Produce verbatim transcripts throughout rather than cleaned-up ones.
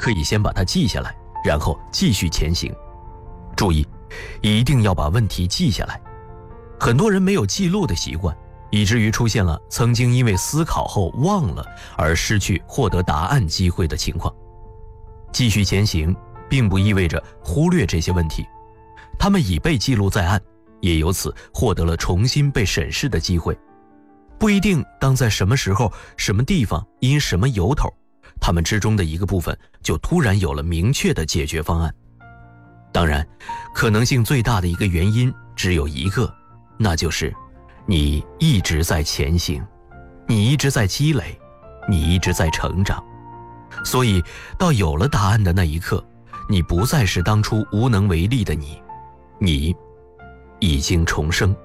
可以先把它记下来，然后继续前行。注意，一定要把问题记下来。很多人没有记录的习惯，以至于出现了曾经因为思考后忘了而失去获得答案机会的情况。继续前行并不意味着忽略这些问题，它们已被记录在案，也由此获得了重新被审视的机会。不一定当在什么时候、什么地方、因什么由头，它们之中的一个部分就突然有了明确的解决方案。当然，可能性最大的一个原因只有一个，那就是你一直在前行，你一直在积累，你一直在成长。所以到有了答案的那一刻，你不再是当初无能为力的你，你已经重生。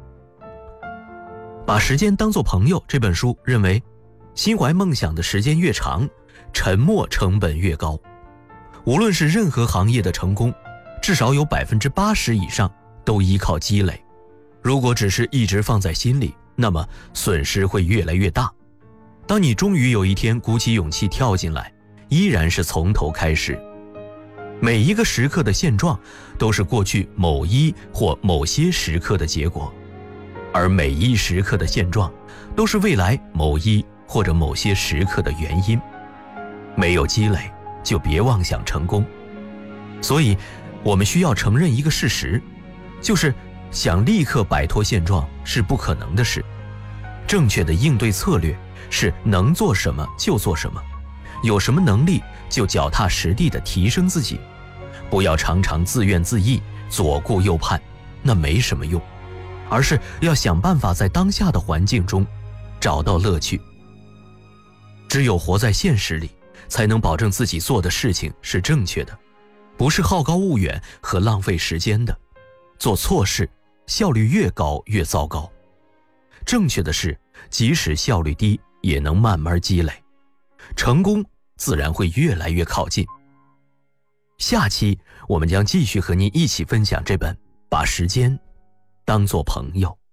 把时间当作朋友这本书认为，心怀梦想的时间越长，沉默成本越高。无论是任何行业的成功，至少有 百分之八十 以上都依靠积累。如果只是一直放在心里，那么损失会越来越大。当你终于有一天鼓起勇气跳进来，依然是从头开始。每一个时刻的现状都是过去某一或某些时刻的结果，而每一时刻的现状都是未来某一或者某些时刻的原因。没有积累，就别妄想成功。所以我们需要承认一个事实，就是想立刻摆脱现状是不可能的事。正确的应对策略是能做什么就做什么，有什么能力就脚踏实地地提升自己，不要常常自怨自艾，左顾右盼，那没什么用，而是要想办法在当下的环境中找到乐趣。只有活在现实里，才能保证自己做的事情是正确的，不是好高骛远和浪费时间的。做错事，效率越高越糟糕。正确的事，即使效率低，也能慢慢积累，成功自然会越来越靠近。下期我们将继续和您一起分享这本《把时间当作朋友》。